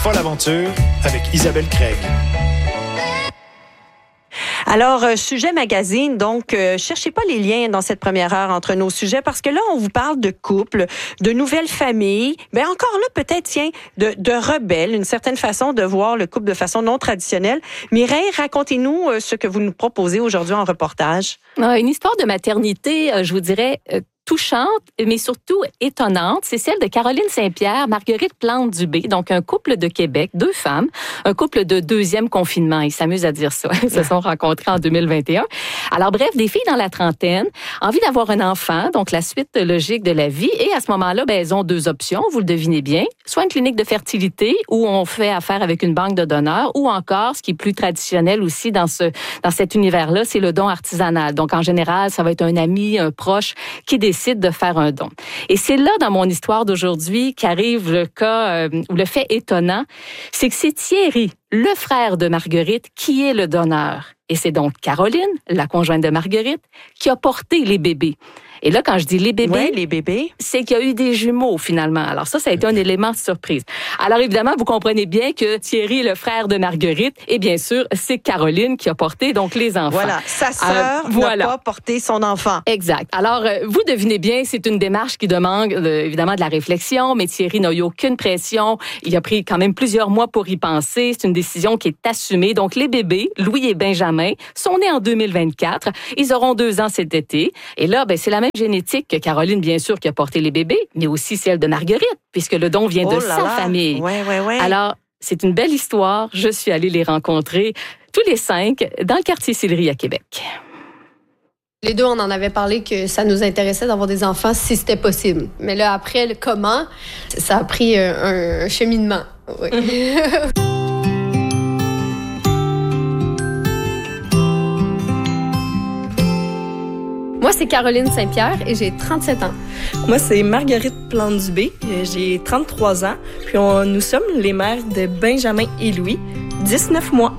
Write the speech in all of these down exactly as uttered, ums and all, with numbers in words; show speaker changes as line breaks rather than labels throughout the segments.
Folle aventure avec Isabelle Craig.
Alors, euh, sujet magazine, donc, euh, cherchez pas les liens dans cette première heure entre nos sujets parce que là, on vous parle de couple, de nouvelles familles. Ben encore là, peut-être, tiens, de, de rebelles, une certaine façon de voir le couple de façon non traditionnelle. Mireille, racontez-nous euh, ce que vous nous proposez aujourd'hui en reportage.
Euh, une histoire de maternité, euh, je vous dirais, euh, touchante, mais surtout étonnante. C'est celle de Caroline Saint-Pierre, Marguerite Plante-Dubé, donc un couple de Québec, deux femmes, un couple de deuxième confinement. Ils s'amusent à dire ça. Ils se sont rencontrés en deux mille vingt et un. Alors bref, des filles dans la trentaine, envie d'avoir un enfant, donc la suite logique de la vie. Et à ce moment-là, ben, elles ont deux options, vous le devinez bien. Soit une clinique de fertilité où on fait affaire avec une banque de donneurs, ou encore, ce qui est plus traditionnel aussi dans ce dans cet univers-là, c'est le don artisanal. Donc en général, ça va être un ami, un proche qui décide de faire un don. Et c'est là, dans mon histoire d'aujourd'hui, qu'arrive le cas, euh, ou le fait étonnant, c'est que c'est Thierry, le frère de Marguerite, qui est le donneur. Et c'est donc Caroline, la conjointe de Marguerite, qui a porté les bébés. Et là, quand je dis les bébés,
ouais, les bébés,
c'est qu'il y a eu des jumeaux, finalement. Alors ça, ça a été un élément de surprise. Alors évidemment, vous comprenez bien que Thierry, le frère de Marguerite, et bien sûr, c'est Caroline qui a porté donc les enfants.
Voilà, sa sœur euh,
voilà.
n'a pas porté son enfant.
Exact. Alors, euh, vous devinez bien, c'est une démarche qui demande euh, évidemment de la réflexion, mais Thierry n'a eu aucune pression. Il a pris quand même plusieurs mois pour y penser. C'est une décision qui est assumée. Donc, les bébés, Louis et Benjamin, sont nés en deux mille vingt-quatre. Ils auront deux ans cet été. Et là, ben, c'est la même génétique que Caroline, bien sûr, qui a porté les bébés, mais aussi celle de Marguerite, puisque le don vient
oh
de
là
sa
là.
famille.
Ouais, ouais, ouais.
Alors, c'est une belle histoire. Je suis allée les rencontrer, tous les cinq, dans le quartier Sillery à Québec.
Les deux, on en avait parlé que ça nous intéressait d'avoir des enfants si c'était possible. Mais là, après, le comment, ça a pris un, un cheminement. Oui. Moi, c'est Caroline Saint-Pierre et j'ai trente-sept ans.
Moi, c'est Marguerite Plante-Dubé. J'ai trente-trois ans. Puis on, nous sommes les mères de Benjamin et Louis, dix-neuf mois.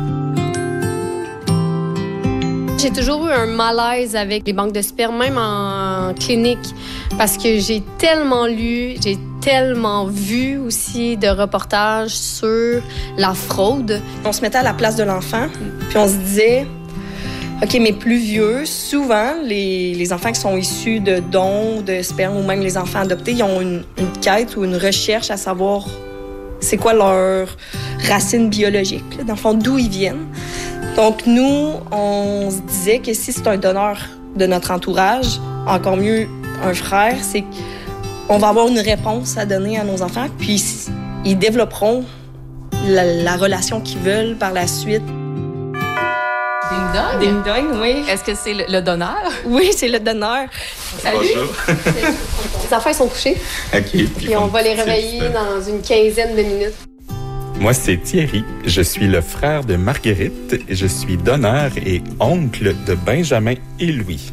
J'ai toujours eu un malaise avec les banques de sperme, même en clinique, parce que j'ai tellement lu, j'ai tellement vu aussi de reportages sur la fraude.
On se mettait à la place de l'enfant, puis on se disait... OK, mais plus vieux, souvent, les, les enfants qui sont issus de dons, de sperme, ou même les enfants adoptés, ils ont une, une quête ou une recherche à savoir c'est quoi leur racine biologique, là, dans le fond, d'où ils viennent. Donc, nous, on se disait que si c'est un donneur de notre entourage, encore mieux un frère, c'est qu'on va avoir une réponse à donner à nos enfants, puis ils développeront la, la relation qu'ils veulent par la suite.
Ding dong?
Ding dong, oui.
Est-ce que c'est le, le donneur?
Oui, c'est le donneur.
Salut! Les enfants ils sont couchés.
OK. Puis,
puis on va les réveiller dans une quinzaine de minutes.
Moi, c'est Thierry. Je suis le frère de Marguerite. Je suis donneur et oncle de Benjamin et Louis.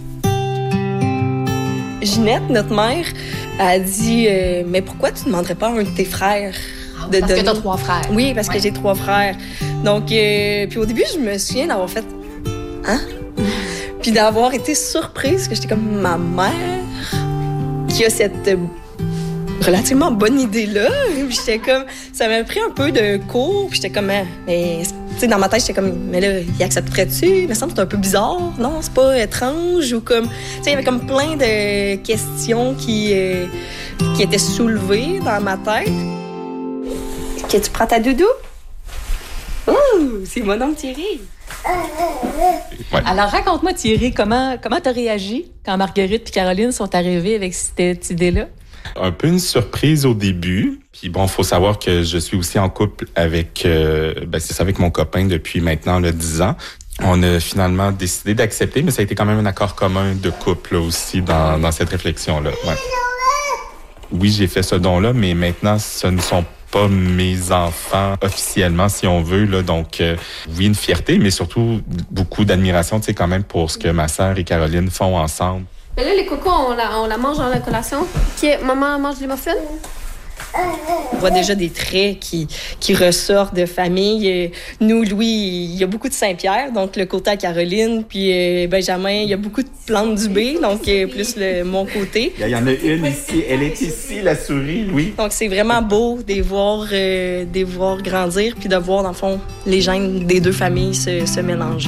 Ginette, notre mère, a dit euh, « Mais pourquoi tu ne demanderais pas à un de tes frères de
Parce
donner? »
que t'as trois frères.
Oui, parce
ouais.
que j'ai trois frères. Donc, euh, puis au début, je me souviens d'avoir fait « Hein? » Puis d'avoir été surprise que j'étais comme ma mère qui a cette euh, relativement bonne idée-là. Puis j'étais comme... Ça m'a pris un peu de cours. Puis j'étais comme... Mais, tu sais, dans ma tête, j'étais comme... Mais là, il accepterait-tu? Il me semble que c'est un peu bizarre. Non, c'est pas étrange. Ou comme... Tu sais, il y avait comme plein de questions qui, euh, qui étaient soulevées dans ma tête. Est-ce que tu prends ta doudou? Ouh, c'est mon nom Thierry.
Ouais. Alors, raconte-moi, Thierry, comment comment t'as réagi quand Marguerite et Caroline sont arrivées avec cette idée-là?
Un peu une surprise au début. Puis bon, faut savoir que je suis aussi en couple avec, euh, ben c'est ça, avec mon copain depuis maintenant là, dix ans. On a finalement décidé d'accepter, mais ça a été quand même un accord commun de couple là, aussi dans, dans cette réflexion-là. Ouais. Oui, j'ai fait ce don-là, mais maintenant, ce ne sont pas mes enfants officiellement, si on veut. Là. Donc, euh, oui, une fierté, mais surtout beaucoup d'admiration, tu sais, quand même, pour ce que ma sœur et Caroline font ensemble.
Mais là, les cocos, on la, on la mange dans la collation. OK, maman mange les muffins?
On voit déjà des traits qui, qui ressortent de famille. Nous, Louis, il y a beaucoup de Saint-Pierre, donc le côté à Caroline, puis Benjamin, il y a beaucoup de plantes du B, donc plus le, mon côté.
Il y en a une ici, elle est ici, la souris, Louis.
Donc c'est vraiment beau de les voir, euh, de les voir grandir, puis de voir, dans le fond, les gènes des deux familles se, se mélanger.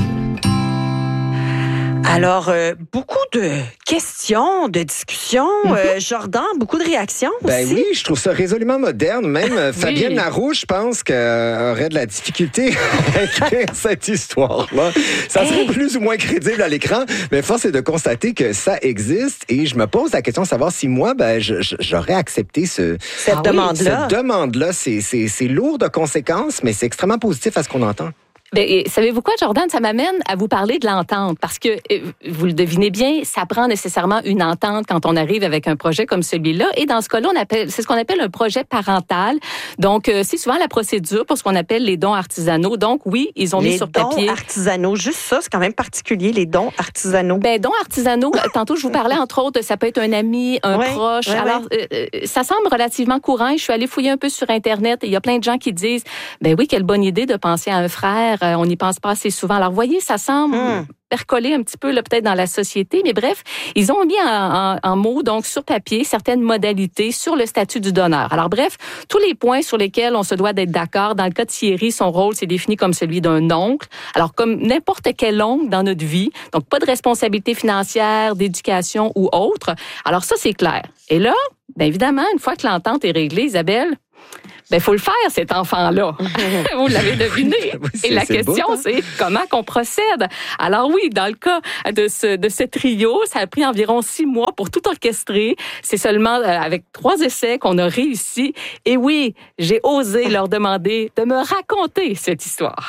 Alors, euh, beaucoup de questions, de discussions. Mm-hmm. Euh, Jordan, beaucoup de réactions
ben
aussi.
Oui, je trouve ça résolument moderne. Même oui. Fabienne Laroux, je pense qu'elle aurait de la difficulté à écrire cette histoire-là. Ça serait hey. plus ou moins crédible à l'écran, mais force est de constater que ça existe. Et je me pose la question de savoir si moi, ben, je, je, j'aurais accepté ce,
cette ah, demande-là.
Cette demande-là, c'est, c'est, c'est lourd de conséquences, mais c'est extrêmement positif à ce qu'on entend.
Bien, savez-vous quoi, Jordan? Ça m'amène à vous parler de l'entente parce que, vous le devinez bien, ça prend nécessairement une entente quand on arrive avec un projet comme celui-là. Et dans ce cas-là, on appelle, c'est ce qu'on appelle un projet parental. Donc, c'est souvent la procédure pour ce qu'on appelle les dons artisanaux. Donc, oui, ils ont
les
mis sur papier.
Les dons artisanaux, juste ça, c'est quand même particulier, les dons artisanaux.
Ben, dons artisanaux, tantôt, je vous parlais, entre autres, ça peut être un ami, un ouais, proche. Ouais, Alors, ouais. Euh, ça semble relativement courant. Je suis allée fouiller un peu sur Internet. Il y a plein de gens qui disent, ben oui, quelle bonne idée de penser à un frère. On n'y pense pas assez souvent. Alors, voyez, ça semble hum. percoler un petit peu, là, peut-être dans la société, mais bref, ils ont mis en, en, en mots, donc sur papier, certaines modalités sur le statut du donneur. Alors, bref, tous les points sur lesquels on se doit d'être d'accord. Dans le cas de Thierry, son rôle, c'est défini comme celui d'un oncle. Alors, comme n'importe quel oncle dans notre vie, donc pas de responsabilité financière, d'éducation ou autre. Alors, ça, c'est clair. Et là, bien évidemment, une fois que l'entente est réglée, Isabelle, ben, faut le faire, cet enfant-là. Vous l'avez deviné. Oui, et la question, beau, c'est comment qu'on procède. Alors oui, dans le cas de ce, de ce trio, ça a pris environ six mois pour tout orchestrer. C'est seulement avec trois essais qu'on a réussi. Et oui, j'ai osé leur demander de me raconter cette histoire.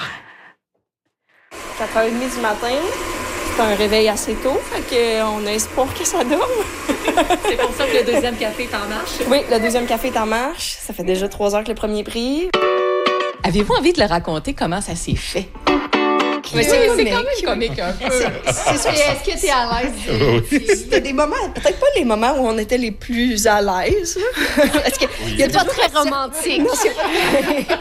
quatre heures trente du matin. C'est un réveil assez tôt, fait qu'on a espoir que ça dorme.
C'est pour ça que le deuxième café est en marche?
Oui, le deuxième café est en marche. Ça fait déjà trois heures que le premier est pris.
Avez-vous envie de le raconter, comment ça s'est fait?
Mais c'est,
oui,
c'est
quand même comique un peu.
C'est, c'est sûr. Est-ce que tu es à l'aise? Oui. C'était des moments, peut-être pas les moments où on était les plus à l'aise. Est-ce que,
oui. Il y a pas très romantique. Non, c'est pas...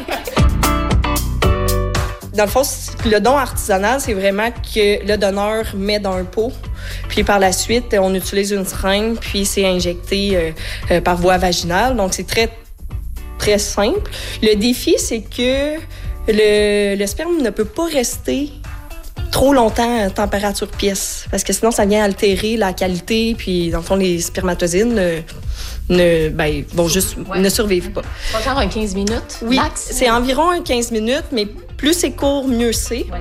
Dans le fond, le don artisanal, c'est vraiment que le donneur met dans un pot, puis par la suite, on utilise une seringue, puis c'est injecté euh, euh, par voie vaginale. Donc, c'est très, très simple. Le défi, c'est que le, le sperme ne peut pas rester trop longtemps à température pièce, parce que sinon, ça vient altérer la qualité, puis dans le fond, les spermatozoïdes ne, ne, ben, vont juste, ouais. ne survivent pas.
C'est genre un quinze minutes,
oui,
max?
C'est environ un quinze minutes, mais plus c'est court, mieux c'est. Ouais.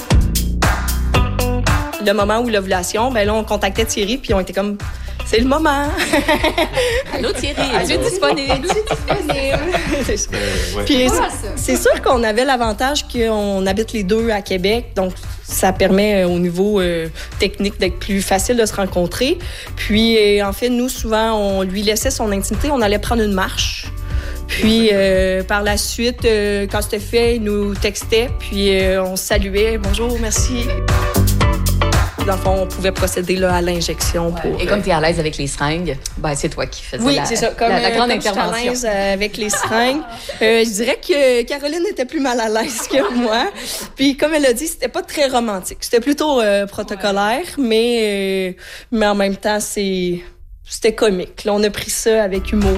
Le moment où l'ovulation, ben là, on contactait Thierry, puis on était comme, c'est le moment.
Allô Thierry, es-tu disponible?
C'est ça. Euh, ouais. Puis c'est, c'est sûr qu'on avait l'avantage qu'on habite les deux à Québec, donc ça permet au niveau euh, technique d'être plus facile de se rencontrer. Puis euh, en fait, nous, souvent, on lui laissait son intimité, on allait prendre une marche. Puis, euh, par la suite, euh, quand c'était fait, il nous textait, puis euh, on se saluait. Bonjour, merci. Dans le fond, on pouvait procéder là, à l'injection.
Ouais.
Pour,
Et comme tu es à l'aise avec les seringues, ben, c'est toi qui faisais
oui,
la,
c'est ça. Comme,
la, la grande
comme
intervention.
Je suis à l'aise avec les seringues. euh, je dirais que Caroline était plus mal à l'aise que moi. Puis, comme elle a dit, c'était pas très romantique. C'était plutôt euh, protocolaire, ouais. mais, euh, mais en même temps, c'est, c'était comique. Là, on a pris ça avec humour.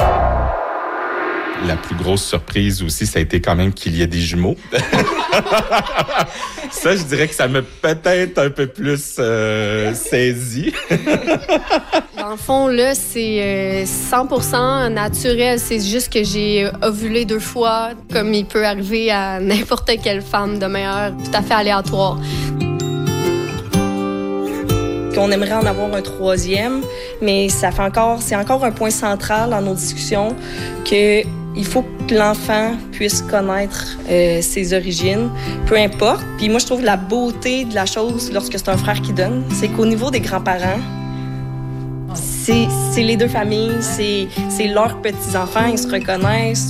La plus grosse surprise aussi, ça a été quand même qu'il y ait des jumeaux. Ça, je dirais que ça m'a peut-être un peu plus euh, saisi.
Dans le fond, là, c'est euh, cent pour cent naturel. C'est juste que j'ai ovulé deux fois, comme il peut arriver à n'importe quelle femme de manière tout à fait aléatoire.
On aimerait en avoir un troisième, mais ça fait encore, c'est encore un point central dans nos discussions que il faut que l'enfant puisse connaître euh, ses origines, peu importe. Puis moi, je trouve la beauté de la chose lorsque c'est un frère qui donne, c'est qu'au niveau des grands-parents, c'est, c'est les deux familles, c'est, c'est leurs petits-enfants, ils se reconnaissent.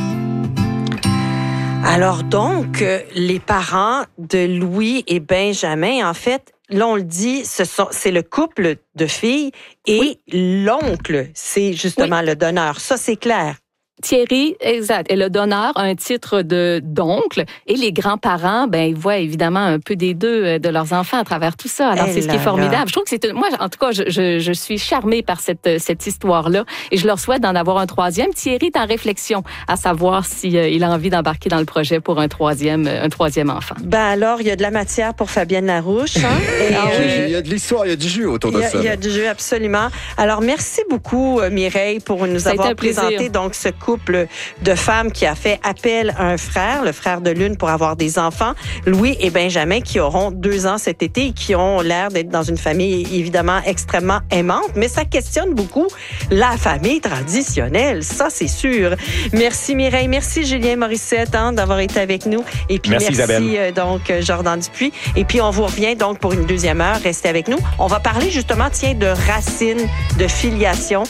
Alors donc, les parents de Louis et Benjamin, en fait, là, on le dit, ce sont, c'est le couple de filles et oui. l'oncle, c'est justement oui. le donneur. Ça, c'est clair.
Thierry, exact, est le donneur, un titre de d'oncle, et les grands-parents, ben ils voient évidemment un peu des deux de leurs enfants à travers tout ça. Alors
Et
c'est ce
là
qui est formidable.
là.
Je trouve que c'est moi, en tout cas, je, je, je suis charmée par cette cette histoire-là, et je leur souhaite d'en avoir un troisième. Thierry est en réflexion à savoir si euh, il a envie d'embarquer dans le projet pour un troisième un troisième enfant.
Ben alors, il y a de la matière pour Fabienne Larouche. Hein? Et,
Ah oui.
euh,
Il y a de l'histoire, il y a du jus autour
Il
de
y, a,
ça.
il y a du jeu, absolument. Alors, merci beaucoup, euh, Mireille, pour nous
Ça a été
avoir
un plaisir.
présenté donc ce couple de femmes qui a fait appel à un frère, le frère de l'une, pour avoir des enfants, Louis et Benjamin, qui auront deux ans cet été et qui ont l'air d'être dans une famille évidemment extrêmement aimante, mais ça questionne beaucoup la famille traditionnelle, ça c'est sûr. Merci Mireille, merci Julien Morissette hein, d'avoir été avec nous. Et puis
Merci,
merci,
Isabelle.
euh, donc Jordan Dupuis. Et puis on vous revient donc pour une deuxième heure. Restez avec nous. On va parler justement, tiens, de racines, de filiation.